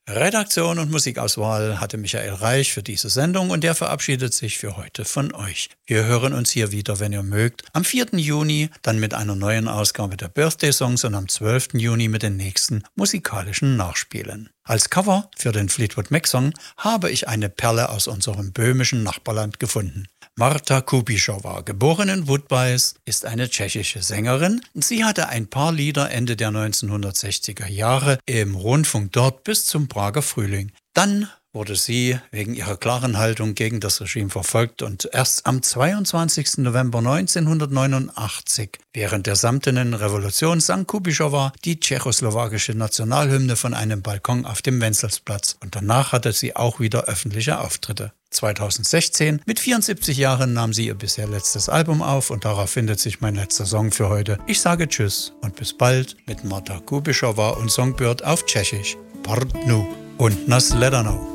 Redaktion und Musikauswahl hatte Michael Reich für diese Sendung und der verabschiedet sich für heute von euch. Wir hören uns hier wieder, wenn ihr mögt, am 4. Juni, dann mit einer neuen Ausgabe der Birthday Songs und am 12. Juni mit den nächsten musikalischen Nachspielen. Als Cover für den Fleetwood Mac Song habe ich eine Perle aus unserem böhmischen Nachbarland gefunden. Marta Kubišová, geboren in Woodbine, ist eine tschechische Sängerin. Sie hatte ein paar Lieder Ende der 1960er Jahre im Rundfunk dort bis zum Prager Frühling. Dann wurde sie wegen ihrer klaren Haltung gegen das Regime verfolgt und erst am 22. November 1989, während der Samtenen Revolution, sang Kubišová die tschechoslowakische Nationalhymne von einem Balkon auf dem Wenzelsplatz und danach hatte sie auch wieder öffentliche Auftritte. 2016, mit 74 Jahren, nahm sie ihr bisher letztes Album auf und darauf findet sich mein letzter Song für heute. Ich sage Tschüss und bis bald mit Marta Kubišová und Songbird auf Tschechisch. Pardnu und Nasledanou.